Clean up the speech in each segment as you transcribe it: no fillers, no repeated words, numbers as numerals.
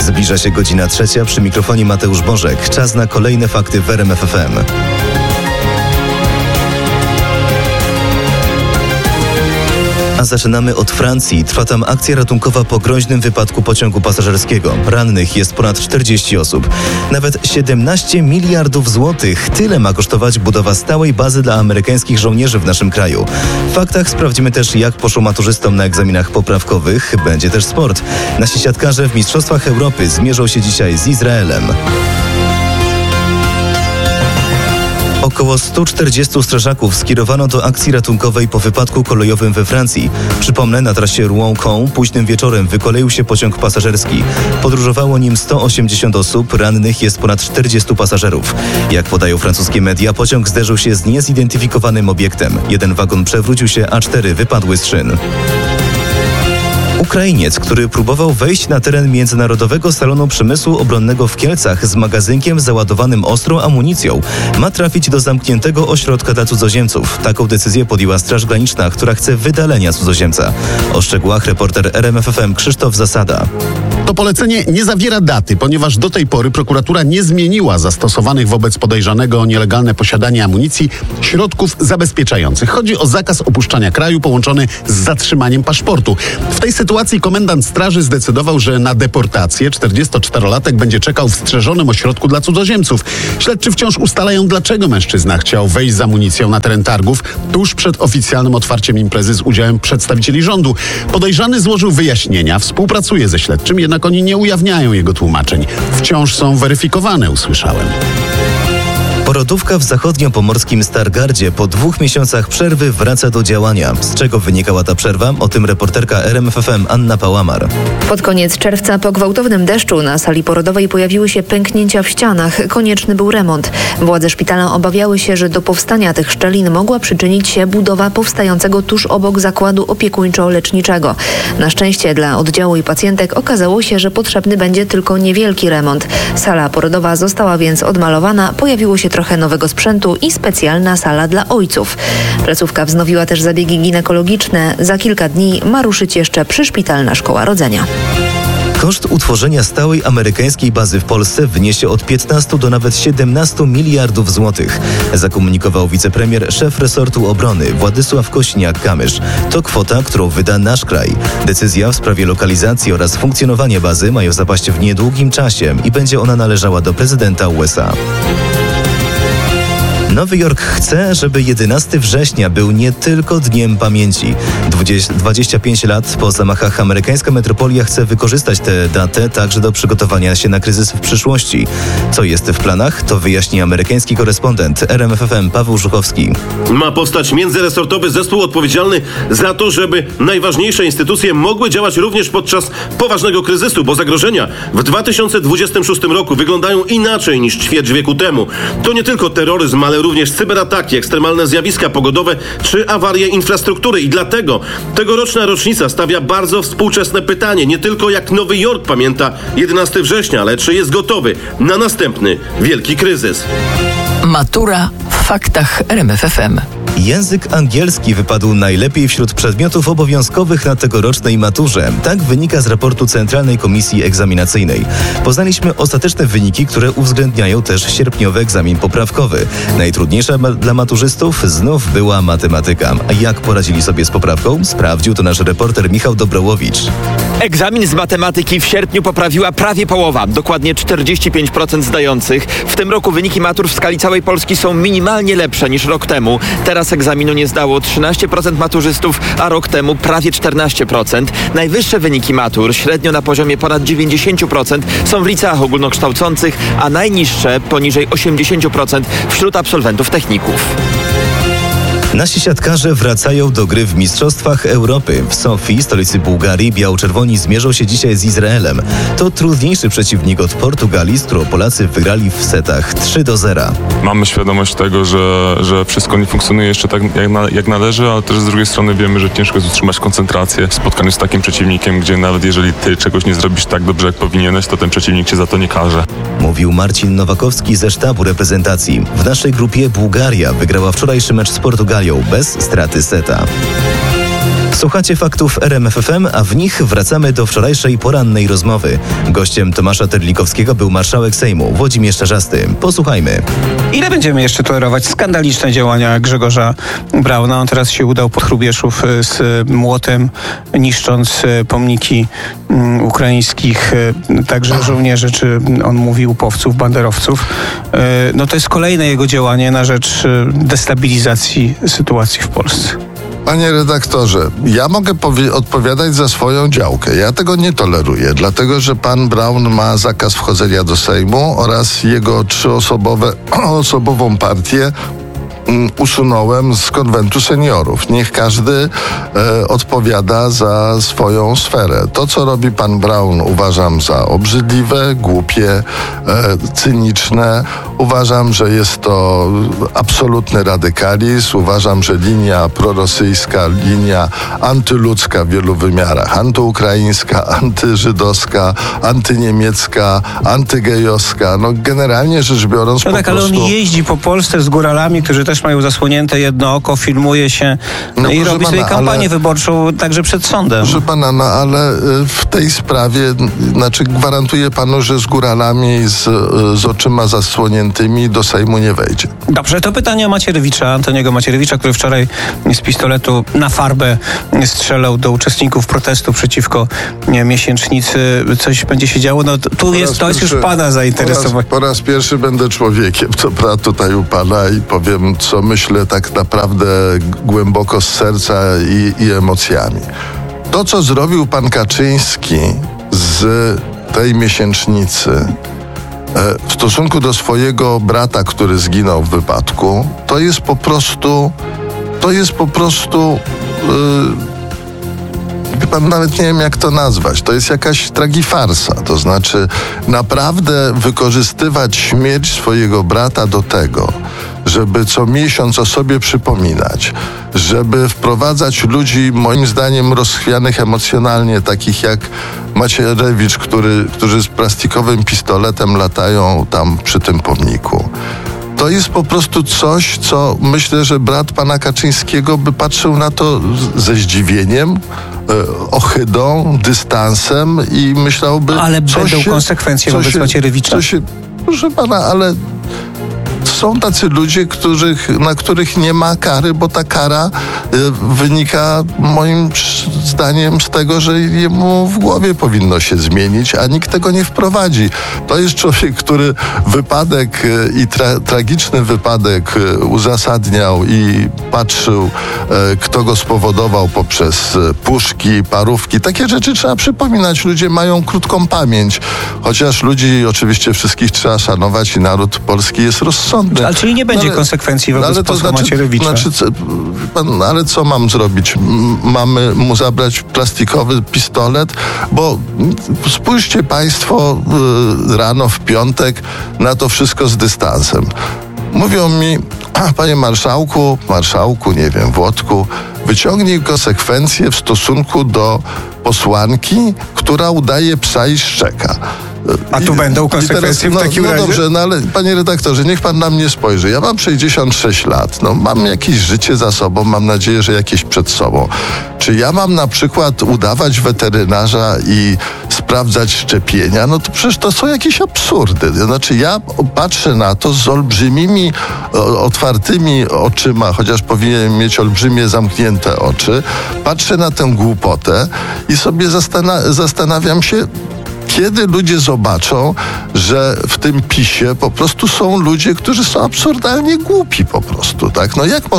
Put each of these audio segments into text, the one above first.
Zbliża się godzina 3, przy mikrofonie Mateusz Bożek. Czas na kolejne fakty w RMF FM. A zaczynamy od Francji. Trwa tam akcja ratunkowa po groźnym wypadku pociągu pasażerskiego. Rannych jest ponad 40 osób. Nawet 17 miliardów złotych. Tyle ma kosztować budowa stałej bazy dla amerykańskich żołnierzy w naszym kraju. W faktach sprawdzimy też, jak poszło maturzystom na egzaminach poprawkowych. Będzie też sport. Nasi siatkarze w Mistrzostwach Europy zmierzą się dzisiaj z Izraelem. Około 140 strażaków skierowano do akcji ratunkowej po wypadku kolejowym we Francji. Przypomnę, na trasie Rouen-Caen późnym wieczorem wykoleił się pociąg pasażerski. Podróżowało nim 180 osób, rannych jest ponad 40 pasażerów. Jak podają francuskie media, pociąg zderzył się z niezidentyfikowanym obiektem. Jeden wagon przewrócił się, a 4 wypadły z szyn. Ukrainiec, który próbował wejść na teren Międzynarodowego Salonu Przemysłu Obronnego w Kielcach z magazynkiem załadowanym ostrą amunicją, ma trafić do zamkniętego ośrodka dla cudzoziemców. Taką decyzję podjęła Straż Graniczna, która chce wydalenia cudzoziemca. O szczegółach reporter RMF FM Krzysztof Zasada. To polecenie nie zawiera daty, ponieważ do tej pory prokuratura nie zmieniła zastosowanych wobec podejrzanego o nielegalne posiadanie amunicji środków zabezpieczających. Chodzi o zakaz opuszczania kraju połączony z zatrzymaniem paszportu. W tej sytuacji komendant straży zdecydował, że na deportację 44-latek będzie czekał w strzeżonym ośrodku dla cudzoziemców. Śledczy wciąż ustalają, dlaczego mężczyzna chciał wejść z amunicją na teren targów tuż przed oficjalnym otwarciem imprezy z udziałem przedstawicieli rządu. Podejrzany złożył wyjaśnienia, współpracuje ze śledczym, jednak oni nie ujawniają jego tłumaczeń. Wciąż są weryfikowane, usłyszałem. Porodówka w zachodniopomorskim Stargardzie po 2 miesiącach przerwy wraca do działania. Z czego wynikała ta przerwa? O tym reporterka RMF FM Anna Pałamar. Pod koniec czerwca po gwałtownym deszczu na sali porodowej pojawiły się pęknięcia w ścianach. Konieczny był remont. Władze szpitala obawiały się, że do powstania tych szczelin mogła przyczynić się budowa powstającego tuż obok zakładu opiekuńczo-leczniczego. Na szczęście dla oddziału i pacjentek okazało się, że potrzebny będzie tylko niewielki remont. Sala porodowa została więc odmalowana, pojawiło się trochę nowego sprzętu i specjalna sala dla ojców. Placówka wznowiła też zabiegi ginekologiczne. Za kilka dni ma ruszyć jeszcze przyszpitalna szkoła rodzenia. Koszt utworzenia stałej amerykańskiej bazy w Polsce wyniesie od 15 do nawet 17 miliardów złotych, zakomunikował wicepremier, szef resortu obrony Władysław Kośniak-Kamysz. To kwota, którą wyda nasz kraj. Decyzja w sprawie lokalizacji oraz funkcjonowania bazy mają zapaść w niedługim czasie i będzie ona należała do prezydenta USA. Nowy Jork chce, żeby 11 września był nie tylko Dniem Pamięci. 25 lat po zamachach amerykańska metropolia chce wykorzystać tę datę także do przygotowania się na kryzys w przyszłości. Co jest w planach, to wyjaśni amerykański korespondent RMF FM Paweł Żuchowski. Ma powstać międzyresortowy zespół odpowiedzialny za to, żeby najważniejsze instytucje mogły działać również podczas poważnego kryzysu, bo zagrożenia w 2026 roku wyglądają inaczej niż ćwierć wieku temu. To nie tylko terroryzm, ale również cyberataki, ekstremalne zjawiska pogodowe czy awarie infrastruktury. I dlatego tegoroczna rocznica stawia bardzo współczesne pytanie. Nie tylko jak Nowy Jork pamięta 11 września, ale czy jest gotowy na następny wielki kryzys. Matura w faktach RMF FM. Język angielski wypadł najlepiej wśród przedmiotów obowiązkowych na tegorocznej maturze. Tak wynika z raportu Centralnej Komisji Egzaminacyjnej. Poznaliśmy ostateczne wyniki, które uwzględniają też sierpniowy egzamin poprawkowy. Najtrudniejsza dla maturzystów znów była matematyka. A jak poradzili sobie z poprawką? Sprawdził to nasz reporter Michał Dobrołowicz. Egzamin z matematyki w sierpniu poprawiła prawie połowa, dokładnie 45% zdających. W tym roku wyniki matur w skali całej Polski są minimalnie lepsze niż rok temu. Teraz egzaminu nie zdało 13% maturzystów, a rok temu prawie 14%. Najwyższe wyniki matur, średnio na poziomie ponad 90%, są w liceach ogólnokształcących, a najniższe poniżej 80% wśród absolwentów techników. Nasi siatkarze wracają do gry w Mistrzostwach Europy. W Sofii, stolicy Bułgarii, biało-czerwoni zmierzą się dzisiaj z Izraelem. To trudniejszy przeciwnik od Portugalii, z którą Polacy wygrali w setach 3-0. Mamy świadomość tego, że wszystko nie funkcjonuje jeszcze tak jak należy, ale też z drugiej strony wiemy, że ciężko jest utrzymać koncentrację w spotkaniu z takim przeciwnikiem, gdzie nawet jeżeli ty czegoś nie zrobisz tak dobrze, jak powinieneś, to ten przeciwnik cię za to nie karze. Mówił Marcin Nowakowski ze sztabu reprezentacji. W naszej grupie Bułgaria wygrała wczorajszy mecz z Portugalią bez straty seta. Słuchacie faktów RMF FM, a w nich wracamy do wczorajszej porannej rozmowy. Gościem Tomasza Terlikowskiego był marszałek Sejmu Włodzimierz Czarzasty. Posłuchajmy. Ile będziemy jeszcze tolerować skandaliczne działania Grzegorza Brauna? On teraz się udał pod Hrubieszów z młotem, niszcząc pomniki ukraińskich, także żołnierzy, czy on mówi upowców, banderowców. No to jest kolejne jego działanie na rzecz destabilizacji sytuacji w Polsce. Panie redaktorze, ja mogę odpowiadać za swoją działkę. Ja tego nie toleruję, dlatego że pan Braun ma zakaz wchodzenia do Sejmu oraz jego trzyosobową partię usunąłem z konwentu seniorów. Niech każdy odpowiada za swoją sferę. To, co robi pan Braun, uważam za obrzydliwe, głupie, cyniczne. Uważam, że jest to absolutny radykalizm. Uważam, że linia prorosyjska, linia antyludzka w wielu wymiarach, antyukraińska, antyżydowska, antyniemiecka, antygejowska. No generalnie rzecz biorąc no po tak, prostu... ale on jeździ po Polsce z góralami, którzy też mają zasłonięte jedno oko, filmuje się i robi sobie kampanię wyborczą także przed sądem. Proszę pana, no ale w tej sprawie, znaczy gwarantuję panu, że z góralami, z oczyma zasłoniętymi do Sejmu nie wejdzie. Dobrze, to pytanie Antoniego Macierewicza, który wczoraj z pistoletu na farbę strzelał do uczestników protestu przeciwko miesięcznicy. Coś będzie się działo? No to jest już pana zainteresowanie. Po raz pierwszy będę człowiekiem, co prawda tutaj u pana i powiem, co myślę tak naprawdę głęboko z serca i emocjami. To, co zrobił pan Kaczyński z tej miesięcznicy w stosunku do swojego brata, który zginął w wypadku, to jest po prostu pan nawet nie wiem, jak to nazwać. To jest jakaś tragifarsa. To znaczy naprawdę wykorzystywać śmierć swojego brata do tego, żeby co miesiąc o sobie przypominać, żeby wprowadzać ludzi, moim zdaniem, rozchwianych emocjonalnie, takich jak Macierewicz, którzy z plastikowym pistoletem latają tam przy tym pomniku. To jest po prostu coś, co myślę, że brat pana Kaczyńskiego by patrzył na to ze zdziwieniem, ohydą, dystansem i myślałby... Ale będą konsekwencje wobec Macierewicza. Proszę pana, ale są tacy ludzie, na których nie ma kary, bo ta kara wynika moim zdaniem z tego, że jemu w głowie powinno się zmienić, a nikt tego nie wprowadzi. To jest człowiek, który wypadek i tragiczny wypadek uzasadniał i patrzył, kto go spowodował poprzez puszki, parówki. Takie rzeczy trzeba przypominać. Ludzie mają krótką pamięć, chociaż ludzi oczywiście wszystkich trzeba szanować i naród polski jest rozsądny. Ale czyli nie będzie konsekwencji wobec posła Macierewicza. Ale co mam zrobić? Mamy mu zabrać plastikowy pistolet? Bo spójrzcie państwo rano w piątek na to wszystko z dystansem. Mówią mi, panie marszałku, nie wiem, Włodku, wyciągnij konsekwencje w stosunku do posłanki, która udaje psa i szczeka. A tu będą konsekwencje w takim razie? No dobrze, no ale panie redaktorze, niech pan na mnie spojrzy. Ja mam 66 lat, mam jakieś życie za sobą, mam nadzieję, że jakieś przed sobą. Czy ja mam na przykład udawać weterynarza i sprawdzać szczepienia? No to przecież to są jakieś absurdy. Znaczy ja patrzę na to z olbrzymimi, otwartymi oczyma, chociaż powinienem mieć olbrzymie zamknięte oczy. Patrzę na tę głupotę i sobie zastanawiam się, kiedy ludzie zobaczą, że w tym PiS-ie po prostu są ludzie, którzy są absurdalnie głupi po prostu, tak? No jak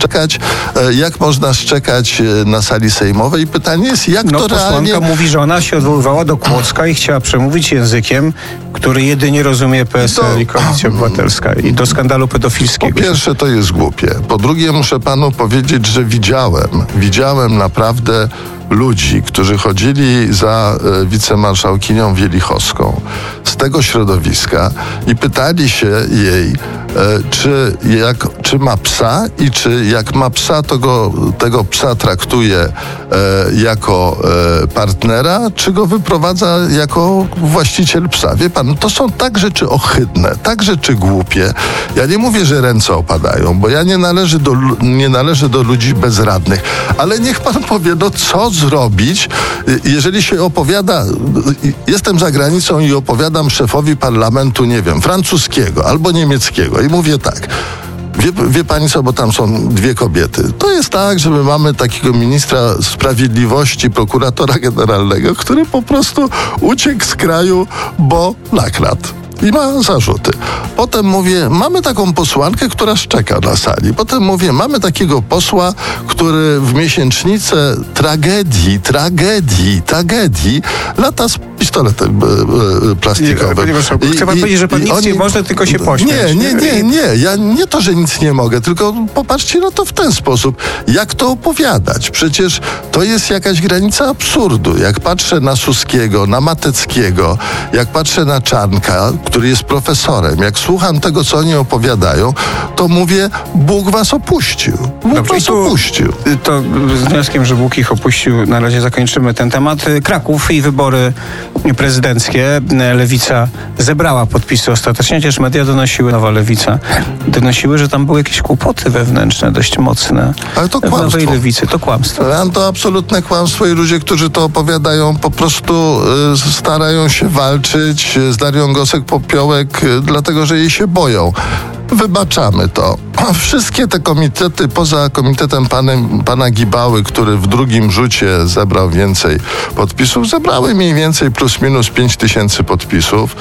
można szczekać na sali sejmowej? Pytanie jest, jak to realnie... Posłanka mówi, że ona się odwoływała do Kłodzka i chciała przemówić językiem, który jedynie rozumie PSL i Koalicja Obywatelska i do skandalu pedofilskiego. Po pierwsze, to jest głupie. Po drugie, muszę panu powiedzieć, że widziałem naprawdę ludzi, którzy chodzili za wicemarszałkinią Wielichowską z tego środowiska i pytali się jej, czy ma psa i czy jak ma psa, to tego psa traktuje jako partnera, czy go wyprowadza jako właściciel psa. Wie pan, to są tak rzeczy ohydne, tak rzeczy głupie. Ja nie mówię, że ręce opadają, bo ja nie należę do ludzi bezradnych, ale niech pan powie, no co zrobić, jeżeli się opowiada, jestem za granicą i opowiadam szefowi parlamentu, nie wiem, francuskiego albo niemieckiego i mówię tak: Wie pani co, bo tam są dwie kobiety. To jest tak, że my mamy takiego ministra sprawiedliwości, prokuratora generalnego, który po prostu uciekł z kraju, bo nakradł. I ma zarzuty. Potem mówię, mamy taką posłankę, która szczeka na sali. Potem mówię, mamy takiego posła, który w miesięcznicę tragedii lata z pistoletem plastikowym. Chce pan powiedzieć, że pan nic nie może, tylko się pośmiać. Nie. Ja nie to, że nic nie mogę, tylko popatrzcie na to w ten sposób. Jak to opowiadać? Przecież to jest jakaś granica absurdu. Jak patrzę na Suskiego, na Mateckiego, jak patrzę na Czarnka, który jest profesorem, jak słucham tego, co oni opowiadają, to mówię, Bóg was opuścił. Opuścił. To z wnioskiem, że Bóg ich opuścił, na razie zakończymy ten temat. Kraków i wybory prezydenckie. Lewica zebrała podpisy ostatecznie, chociaż media donosiły, Nowa Lewica, donosiły, że tam były jakieś kłopoty wewnętrzne, dość mocne. Ale to kłamstwo. W Nowej Lewicy to kłamstwo. To absolutne kłamstwo i ludzie, którzy to opowiadają, po prostu starają się walczyć z Darią Gosek-Popiołek, dlatego że jej się boją. Wybaczamy to. Wszystkie te komitety, poza komitetem pana Gibały, który w drugim rzucie zebrał więcej podpisów, zebrały mniej więcej plus minus 5 000 podpisów.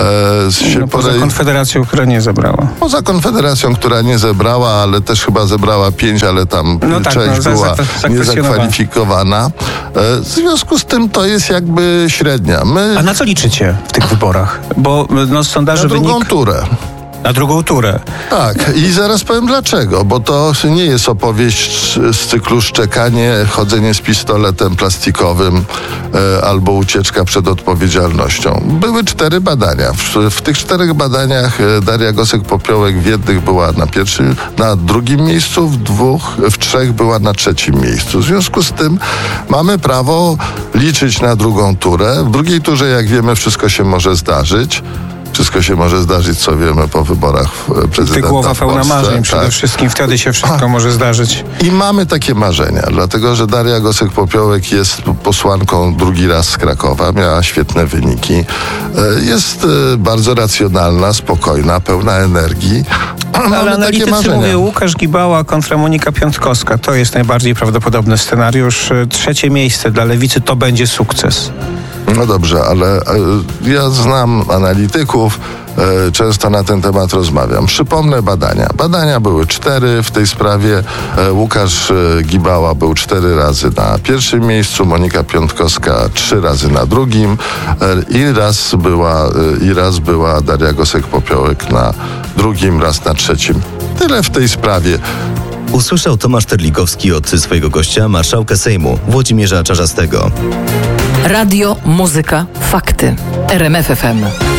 Poza Konfederacją, która nie zebrała. Poza Konfederacją, która nie zebrała, ale też chyba zebrała 5, ale tam część była niezakwalifikowana. W związku z tym to jest jakby średnia. A na co liczycie w tych wyborach? Bo sondaże na drugą turę. Na drugą turę. Tak, i zaraz powiem dlaczego, bo to nie jest opowieść z cyklu szczekanie, chodzenie z pistoletem plastikowym albo ucieczka przed odpowiedzialnością. Były 4 badania. W tych 4 badaniach Daria Gosek-Popiołek w jednych była na drugim miejscu, w 3 była na 3. miejscu. W związku z tym mamy prawo liczyć na drugą turę. W drugiej turze, jak wiemy, wszystko się może zdarzyć. Wszystko się może zdarzyć, co wiemy po wyborach prezydenta. Głowa pełna marzeń. Przede wszystkim wtedy się wszystko może zdarzyć. I mamy takie marzenia, dlatego że Daria Gosek-Popiołek jest posłanką drugi raz z Krakowa, miała świetne wyniki. Jest bardzo racjonalna, spokojna, pełna energii. Ale analitycy mówią, Łukasz Gibała kontra Monika Piątkowska. To jest najbardziej prawdopodobny scenariusz. 3. miejsce dla Lewicy to będzie sukces. No dobrze, ale ja znam analityków, często na ten temat rozmawiam. Przypomnę badania. Badania były 4 w tej sprawie. Łukasz Gibała był 4 razy na 1. miejscu, Monika Piątkowska 3 razy na 2. i raz była Daria Gosek-Popiołek na 2., raz na 3. Tyle w tej sprawie. Usłyszał Tomasz Terlikowski od swojego gościa, marszałka Sejmu Włodzimierza Czarzastego. Radio, muzyka, fakty. RMF FM.